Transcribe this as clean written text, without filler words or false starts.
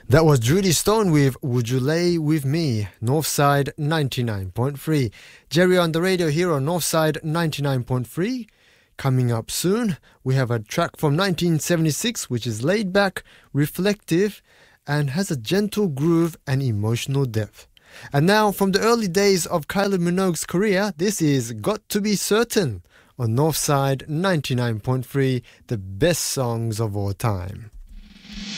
That was Judy Stone with Would You Lay With Me, Northside 99.3. Jerry on the radio here on Northside 99.3. Coming up soon, we have a track from 1976 which is laid back, reflective, and has a gentle groove and emotional depth. And now, from the early days of Kylie Minogue's career, this is Got to Be Certain on Northside 99.3, the best songs of all time.